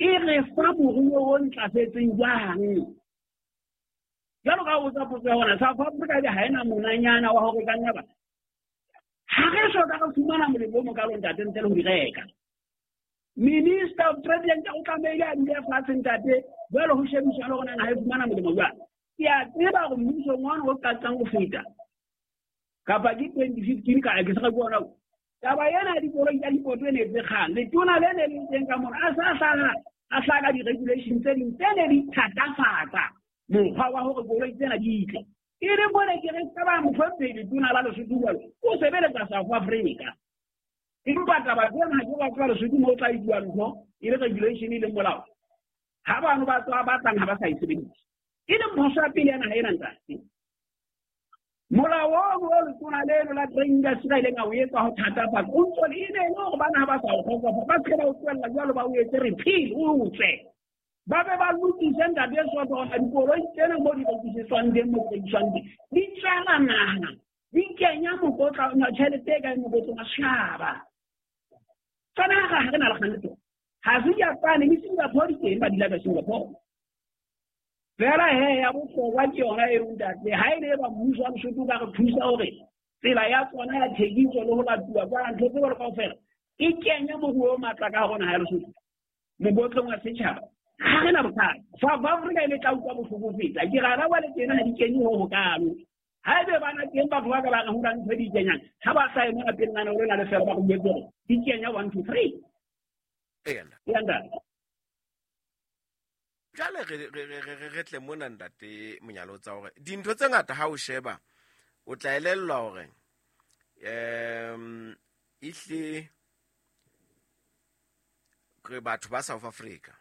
re fa moruo o ntlafetseng jang jalo ka o tsa potso ya hona South Africa di ha ena monanyana wa hore ka nna ba ha re soka ka fumana molemo mo ka lonta tentele ho di reka Minister of President o tlameile a dile fatshe ntate jalo ho shebiswa le gona na ha fumana molemo jwa ke a tseba go mmuso ngwana o ka tsang go feta kapa ke 2015 ka ke sa bona taba yana di bolo ya dipoto ne tse kgang le tona le ne le teng ka mona a hlaka di regulations tse ding tsene di thatafatsa mokgwa wa hore bolo tsena di itle e re bona ke re ka ba mofetse di tona la Lesotho jalo o sebeletsa South Africa empa taba tsena ha ke ba tswa Lesotho mo tla idiwa ntho e re regulation ile molao ha bana ba tswa ba tlang ha ba sa isebedisa e le mmosa pele yana ha ena ntse molao o le tsona le la trenga sira ile nga o etsa ho thata ba o ntse le ine no go bana ha ba sa o khotsa ba tsela o tswella jalo ba o etse repeal o utse ba be ba lukisa nda be so bona diporo tsena mo di ba swande mo di swande di tsana nana di kenya mo go tla na tšhelete ka mo go tsona shaba tsana ga ha na la khanto ha se ya tsane mi singa phodi ke ba di la ka singa phodi Vera he ya bohlokwa ke yona e ntate ha ile ba mmuso a Lesotho ka re thusa hore tsela ya tsona ya thekiso le ho latuwa ba ntse go re kaofela e kenya moruo matla ka gona ha Lesotho mo botlong wa setšhaba ha rena bothata South Africa ile tla utlwa bohloko feta ke rara wa le tsena ha di kenye ho bokalo ha ebe bana teng batho ba ka ba ga hura ntse di kenyang ha ba sa ema ka pennana o le na le fela ba go betse di kenya 1 2 3 yanda jale re tle mona ntate monyalo tsa hore dintho tse ngata ha o sheba o tla elellwa hore ihle re batho ba South Africa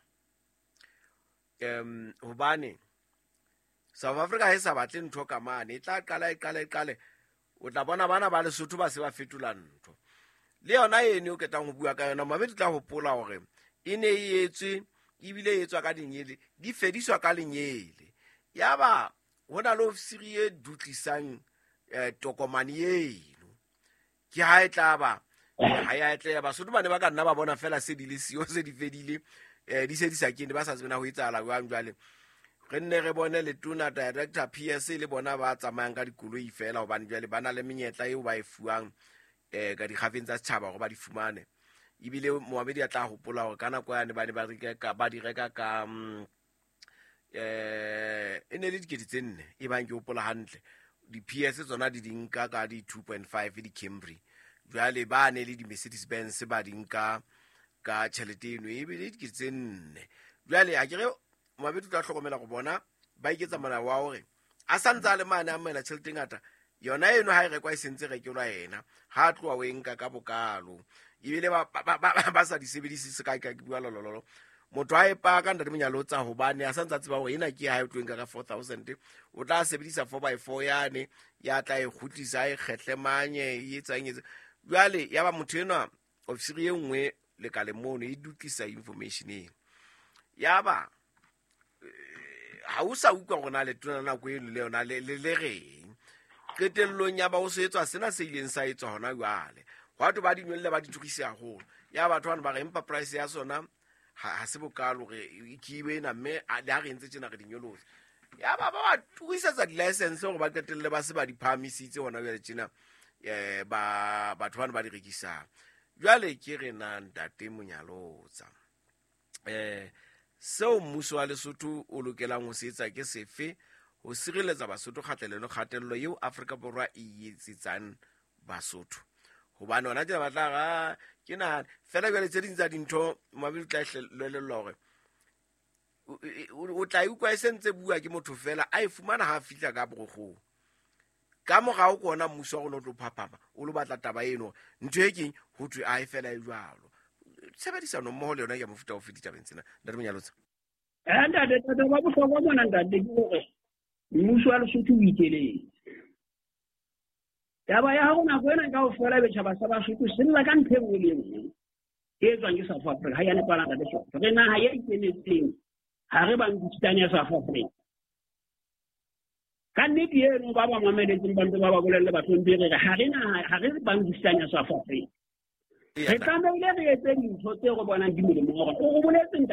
hobane South Africa ha sa batle ntho ka mane e tla qala o tla bona bana ba Lesotho ba se ba fetola ntho le yona ene o ketang ho bua ka yona mabedi tla hopola hore ine e etswe ibile etswa ka dinyele di fediswa ka lenyele yaba hona le ofisiri e dutlisang tokomane eno ke ha e tla ba ha ya tle ba Sotho bane ba ka nna ba bona fela se di le sio se di fedile di se di sa kene ba sa tsena ho etsala jwang jwale re nne re bone le tona director PS le bona ba tsamayang ka dikoloi fela hobane jwale bana le menyetla eo ba e fuang ka di gafeng tsa tshaba go ba di fumane ibile moabedi a tla hopola hore kana kwa ne ba di reka ka ene le dikete tsenne e bang ke hopola hantle di PS tsona di dinka ka di 2.5 di Camry jwale ba ne le di Mercedes Benz ba dinka ka tšhelete eno ibile dikete tsenne jwale a kere moabedi tla hlokomela go bona ba iketsa mona wa hore a santsa le mane a mela tšhelete ngata yona eno ha e rekwa e sentse rekelwa yena ha tloa o enka ka bokalo ibile ba sa di sebedise se ka bua lololo motho a e pa ka ntate monyalo tsa hobane a santsa tseba hore ena ke ha e tloenka ka 4000 o tla sebedisa 4x4 yane ya tla e khutlisa e kgetlemanye e etsang jwale ya ba motho ena ofisiri e nngwe le ka le mono e dutlisa information e ya ba ha o sa utlwa gona le tona nako eno le yona le reng qetellong ya ba o se etswa sena se ileng sa etswa hona jwale batho ba di nwelle ba di tsogisa haholo ya batho bana ba re empa price ya sona ha se bokalo re kiwe na mme a le a re ntse tsena re di nyolosa ya ba tuisetsa di license gore ba qetelle ba se ba di phamisitse hona jwale tsena batho bana ba di rekisa jwale ke re na ntate monyalotsa seo mmuso wa Lesotho o lokelang ho se etsa ke sefe ho sireletsa Basotho kgatello eo Afrika Borwa e etsetsang Basotho hobane ona tjena batla ga ke na fela jwale tse ding tsa dintho mabedi tla hlelelwa hore o tla ukwa sentse bua ke motho fela a e fumana ha fihla ka boggo ka mogao kona mmuso wa go no tlo phapama o lo batla taba eno ntho e keng ho thwe a e fela e jwalo sebedisano mmoho le yona ya mofuta o fetita bentsena ntate monyalotsa ntate ba bohlokwa bona ntate ke hore mmuso wa Lesotho o iteletse taba ya hona go ena ka o fela be tšhaba sa Basotho se nna ka nthe go le nngwe e tswang ke South Africa ha ya ne pala ka tsho re na ha ya ikenetseng ha re bang ditanya sa South Africa ka nnete eno ba ba mameletseng ba ntse ba ba bolelle batho ntse re ha re bang ditanya sa South Africa re tlameile re etse dintho tse go bonang di molemo gore o go boletse